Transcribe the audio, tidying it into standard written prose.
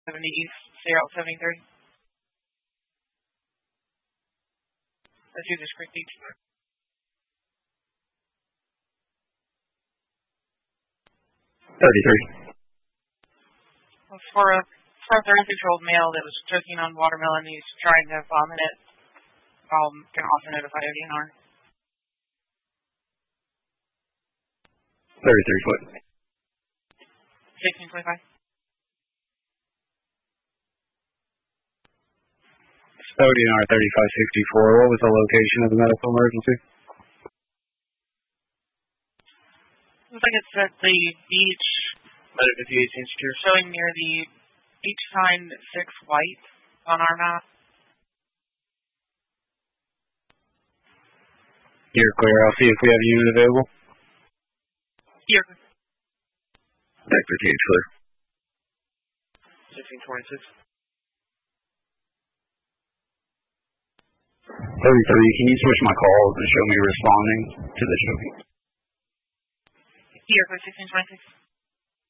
70 East, stay out 73. Let's do this quick beach. 33. For a 36-year-old male that was choking on watermelon, he's trying to vomit it. Can also notify ODNR. 33 foot. 1625. ODNR 3564. What was the location of the medical emergency? Looks like it's at the beach. Medical 58 insecure. Showing near the beach sign 6 white on our map. You're clear. I'll see if we have a unit available. Here. Vector Cage clear. 1626. 33, can you switch my calls and show me responding to the shooting? Here for 1626.